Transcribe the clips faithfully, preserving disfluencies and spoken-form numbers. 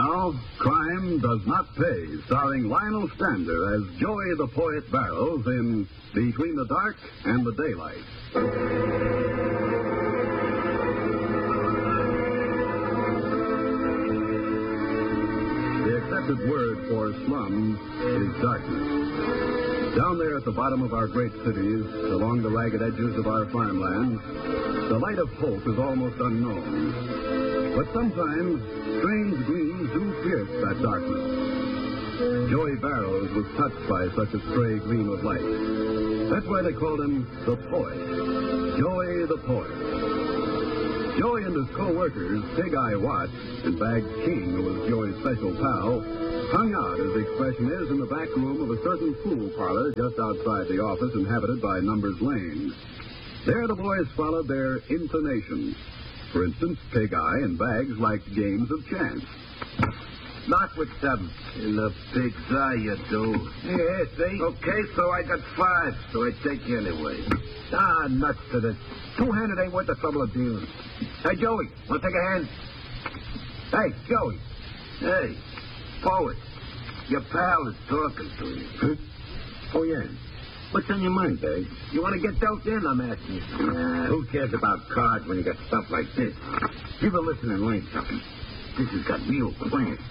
Now, Crime Does Not Pay, starring Lionel Stander as Joey the Poet Barrows in Between the Dark and the Daylight. The accepted word for slum is darkness. Down there at the bottom of our great cities, along the ragged edges of our farmlands, the light of hope is almost unknown. But sometimes, strange gleams do pierce that darkness. Joey Barrows was touched by such a stray gleam of light. That's why they called him the Poet. Joey the Poet. Joey and his co-workers, Big Eye Watts and Bags King, who was Joey's special pal, hung out, as the expression is, in the back room of a certain pool parlor just outside the office inhabited by Numbers Lane. There the boys followed their inclinations. For instance, Pig Eye and Bags liked games of chance. Not with seven. In the pig's eye, you do. Yeah, see? Okay, so I got five, so I take you anyway. Ah, nuts to this. Two-handed ain't worth the trouble of dealing. Hey, Joey, want to take a hand? Hey, Joey. Hey, Poet, your pal is talking to you. Huh? Oh, yeah. What's on your mind, Dave? You want to get dealt in, I'm asking you. Uh, who cares about cards when you got stuff like this? Give a listen and learn something. This has got real class.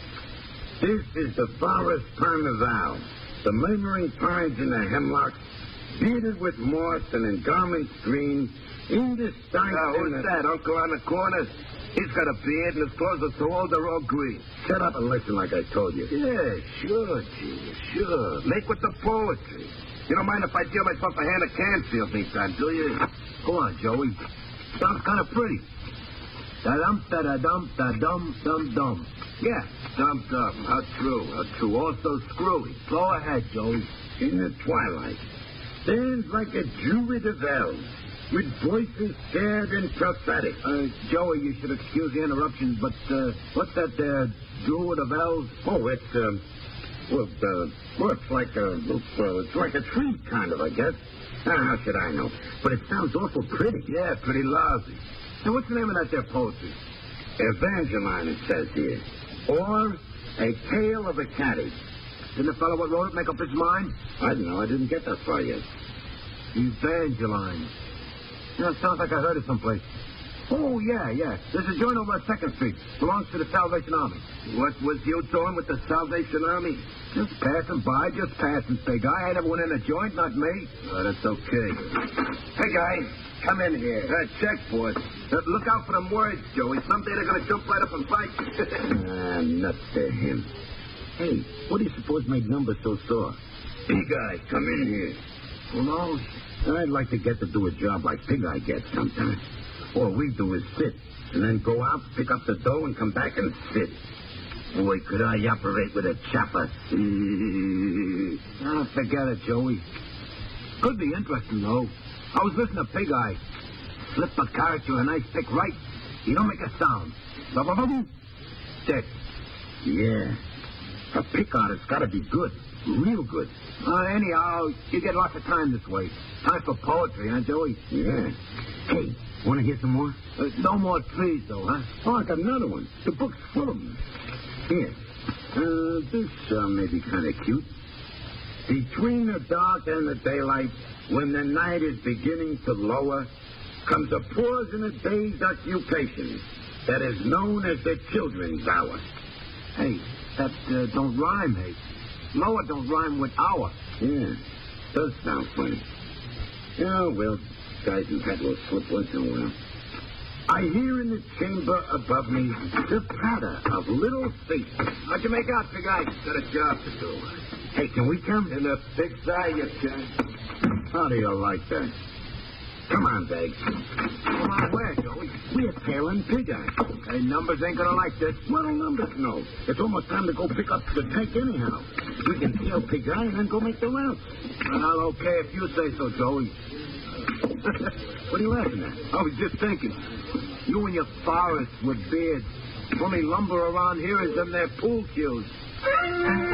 This is the forest carnival. The murmuring pines in the hemlocks, bearded with moss and in garments green, indistinct... Now, who's the... that, Uncle on the corner? He's got a beard and his clothes are so old they're all green. Shut up and listen like I told you. Yeah, sure, Genius, sure. Make with the poetry. You don't mind if I deal myself a hand of Canfield meantime, do you? Go on, Joey. Sounds kind of pretty. Da-dum, da-da-dum, da-dum, dum-dum. Yeah, dum-dum. How true, how true. Also screwy. Go ahead, Joey. In the twilight, stands like a Druid of elves, with voices scared and prophetic. Uh, Joey, you should excuse the interruption, but uh, what's that there, Druid of elves? Oh, it's, um, well, uh, well, it's like a, uh, it's like a tree, kind of, I guess. Ah, how should I know? But it sounds awful pretty. Yeah, pretty lousy. Now, what's the name of that there poetry? Evangeline, it says here. Or A Tale of a Caddy. Didn't the fellow what wrote it make up his mind? I don't know. I didn't get that far yet. Evangeline. Yeah, it sounds like I heard it someplace. Oh, yeah, yeah. There's a joint over at second Street. Belongs to the Salvation Army. What was you doing with the Salvation Army? Just passing by, just passing, Big Guy. I never went in a joint, not me. Oh, that's okay. Hey, guy, come in here. Uh, check, boss. Uh, look out for them words, Joey. Someday they're going to jump right up and fight you. Ah, nuts to him. Hey, what do you suppose made Numbers so sore? Big Eye, come in here. Who knows? I'd like to get to do a job like Pig Eye gets sometimes. All we do is sit, and then go out, pick up the dough, and come back and sit. Boy, could I operate with a chopper. Ah, forget it, Joey. Could be interesting, though. I was listening to Pig Eye. Slip a character a nice pick right. You don't make a sound. Ba-ba-ba-boom. Dead. Yeah. A pick artist's got to be good. Real good. Uh, anyhow, you get lots of time this way. Time for poetry, huh, Joey? Yeah. Hey, want to hear some more? Uh, no more trees, though, huh? Oh, I got another one. The book's full of them. Here. Uh, this uh, may be kind of cute. Between the dark and the daylight, when the night is beginning to lower, comes a pause in a day's occupation that is known as the children's hour. Hey, that uh, don't rhyme, hey. Lower don't rhyme with hour. Yeah, does sound funny. Yeah, well, guys who've had a little slip once in a while. I hear in the chamber above me the patter of little feet. How'd you make out, Big Eye? Got a job to do. Hey, can we come? In the big eye, you can. How do you like that? Come on, Bags. Come on, where, Joey? We're tailing Pig Eye. Hey, Numbers ain't gonna like this. Well, Numbers, no. It's almost time to go pick up the tank anyhow. We can tail Pig Eye and then go make the rounds. Well, okay, if you say so, Joey. What are you laughing at? I was just thinking. You and your forest with beards. Only lumber around here is them there pool cues.